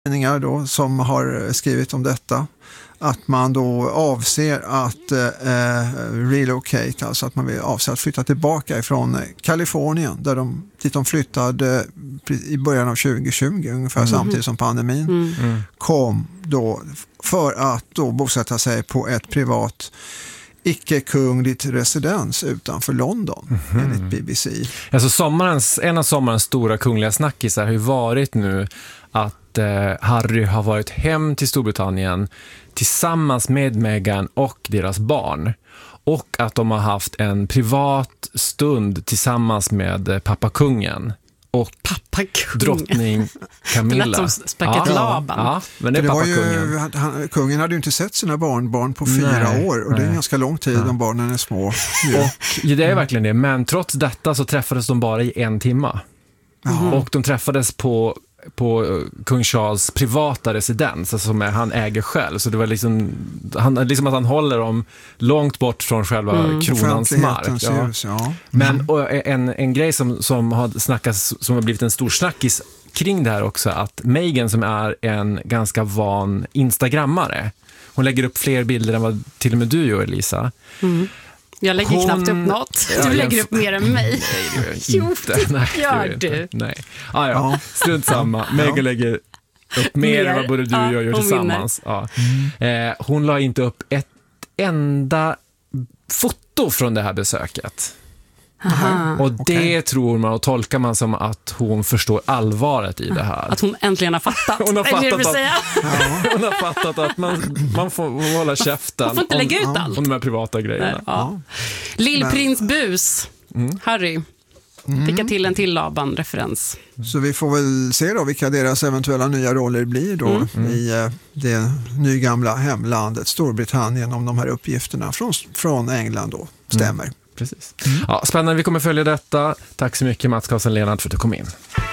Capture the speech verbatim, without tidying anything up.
tidningar då som har skrivit om detta, att man då avser att eh, relocate, alltså att man vill avser att flytta tillbaka ifrån Kalifornien där de, dit de flyttade i början av tjugo tjugo, ungefär mm. samtidigt som pandemin mm. Mm. kom då, för att då bosätta sig på ett privat icke-kungligt residens utanför London, mm-hmm. enligt B B C. Alltså sommarens, en av sommarens stora kungliga snackisar har ju varit nu att eh, Harry har varit hem till Storbritannien tillsammans med Meghan och deras barn. Och att de har haft en privat stund tillsammans med eh, pappa kungen. Och drottning Camilla. Det lät som späcket ja, Laban. Ja, men det är det pappa var ju, kungen. Han, kungen hade ju inte sett sina barnbarn på fyra nej, år. Och nej. Det är en ganska lång tid ja. om barnen är små. Och, ja, det är verkligen det. Men trots detta så träffades de bara i en timma. Mm. Och de träffades på på kung Charles privata residens, alltså som är, han äger själv, så det var liksom, han, liksom att han håller dem långt bort från själva mm. kronans mark. Ja. Ljus, ja. Mm. Men och en, en grej som, som har snackats, som har blivit en stor snackis kring det här också, att Meghan, som är en ganska van instagrammare, hon lägger upp fler bilder än vad till och med du gör, Lisa. Mm. Jag lägger hon... knappt upp något. Du ja, lägger jag... upp mer än mig. Nej, det gör inte. Jo, Nej, det gör du. Nej. Ah, ja, strunt samma. Meghan lägger upp mer än vad både du och jag gör tillsammans. Ja. Mm. Eh, hon la inte upp ett enda foto från det här besöket. Aha, och det okay. tror man och tolkar man som att hon förstår allvaret i det här. Att hon äntligen har fattat. Hon har fattat, att, ja. hon har fattat att man, man får hålla käften. Man får inte lägga om, ut allt. Om de här privata grejerna. Nej, ja. Lillprins Bus, mm. Harry. Mm. Vilka till en till Laban-referens. Så vi får väl se då vilka deras eventuella nya roller blir då mm. Mm. i uh, det nygamla hemlandet Storbritannien, om de här uppgifterna från, från England då stämmer. Mm. Precis. Mm. Ja, spännande, vi kommer följa detta. Tack så mycket Mats Karlsson Lenard för att du kom in.